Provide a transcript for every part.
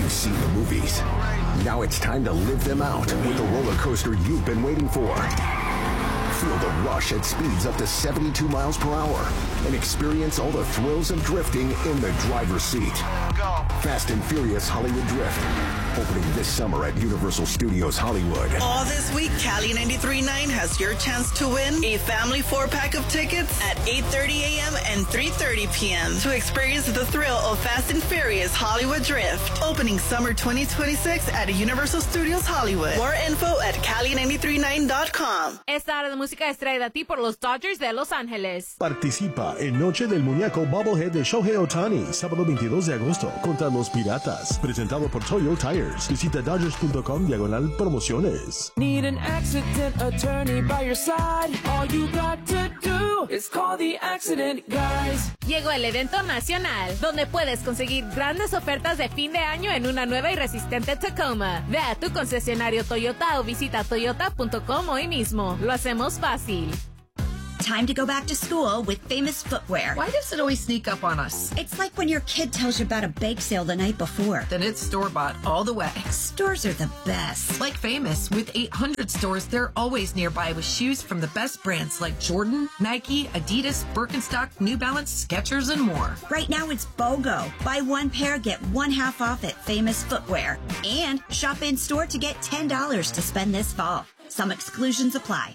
You've seen the movies. Now it's time to live them out with the roller coaster you've been waiting for. Feel the rush at speeds up to 72 miles per hour and experience all the thrills of drifting in the driver's seat. Fast and Furious Hollywood Drift, opening this summer at Universal Studios Hollywood. All this week, Cali 93.9 has your chance to win a family 4-pack of tickets at 8:30 a.m. and 3:30 p.m. to experience the thrill of Fast and Furious Hollywood Drift, opening summer 2026 at Universal Studios Hollywood. More info at cali939.com. Esta hora de música es traída a ti por los Dodgers de Los Ángeles. Participa en Noche del Muñeco Bobblehead de Shohei Ohtani, sábado 22 de agosto, contra los Piratas. Presentado por Toyo Tires. Visita Dodgers.com/promociones. Need an accident attorney by your side? All you got to do is call the accident guys. Llegó el evento nacional, donde puedes conseguir grandes ofertas de fin de año en una nueva y resistente Tacoma. Ve a tu concesionario Toyota o visita toyota.com hoy mismo. Lo hacemos fácil. Time to go back to school with Famous Footwear. Why does it always sneak up on us? It's like when your kid tells you about a bake sale the night before. Then it's store-bought all the way. Stores are the best. Like Famous, with 800 stores, they're always nearby with shoes from the best brands like Jordan, Nike, Adidas, Birkenstock, New Balance, Skechers, and more. Right now it's BOGO. Buy one pair, get one half off at Famous Footwear. And shop in-store to get $10 to spend this fall. Some exclusions apply.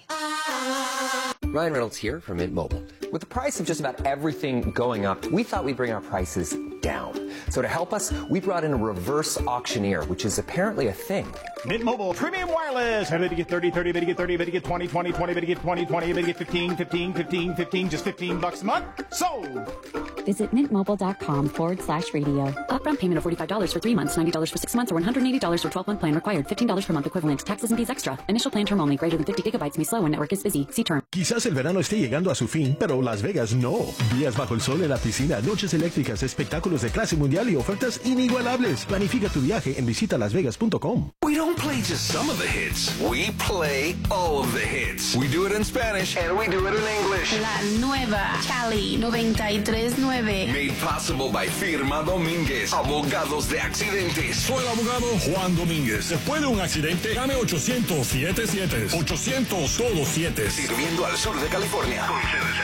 Ryan Reynolds here from Mint Mobile. With the price of just about everything going up, we thought we'd bring our prices down. So to help us, we brought in a reverse auctioneer, which is apparently a thing. Mint Mobile Premium Wireless. Better to get 30, 30, better to get 30, better to get 20, 20, 20, better to get 20, 20, better to get 15, 15, 15, 15, just $15 a month. Sold! Visit mintmobile.com/radio. Upfront payment of $45 for 3 months, $90 for 6 months, or $180 for 12-month plan required. $15 per month equivalent. Taxes and fees extra. Initial plan term only. Greater than 50 gigabytes may slow when network is busy. See term. Quizás el verano esté llegando a su fin, pero Las Vegas no. Días bajo el sol en la piscina, noches eléctricas, espectáculos de clase mundial y ofertas inigualables. Planifica tu viaje en visitalasvegas.com. We don't play just some of the hits. We play all of the hits. We do it in Spanish and we do it in English. La nueva Cali 93.9. Made possible by Firma Domínguez, abogados de accidentes. Soy el abogado Juan Domínguez. Después de un accidente, llame 800-77. 800 todos 7. Sirviendo al sur de California. Con sedes